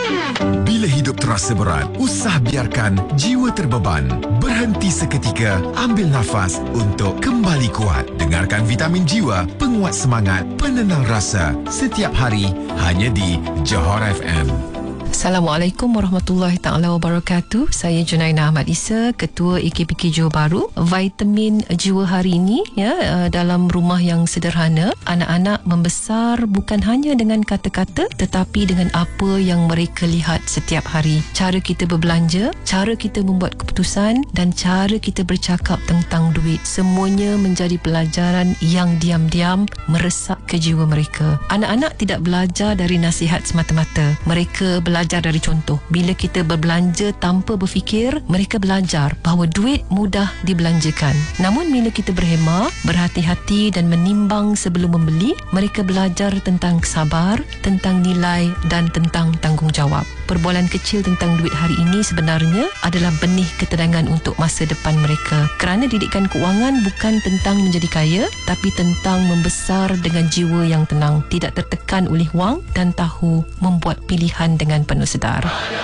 Bila hidup terasa berat, usah biarkan jiwa terbeban. Berhenti seketika, ambil nafas untuk kembali kuat. Dengarkan Vitamin Jiwa, penguat semangat, penenang rasa. Setiap hari, hanya di Johor FM. Assalamualaikum warahmatullahi taala wabarakatuh. Saya Junaina Ahmad Isa, Ketua AKPK Johor Bahru. Vitamin Jiwa hari ini dalam rumah yang sederhana, anak-anak membesar bukan hanya dengan kata-kata tetapi dengan apa yang mereka lihat setiap hari. Cara kita berbelanja, cara kita membuat keputusan dan cara kita bercakap tentang duit, semuanya menjadi pelajaran yang diam-diam meresap ke jiwa mereka. Anak-anak tidak belajar dari nasihat semata-mata. Mereka belajar dari contoh. Bila kita berbelanja tanpa berfikir, mereka belajar bahawa duit mudah dibelanjakan. Namun bila kita berhemah, berhati-hati dan menimbang sebelum membeli, mereka belajar tentang sabar, tentang nilai dan tentang tanggungjawab. Perbualan kecil tentang duit hari ini sebenarnya adalah benih ketenangan untuk masa depan mereka. Kerana didikan keuangan bukan tentang menjadi kaya, tapi tentang membesar dengan jiwa yang tenang, tidak tertekan oleh wang dan tahu membuat pilihan dengan penuh sedar.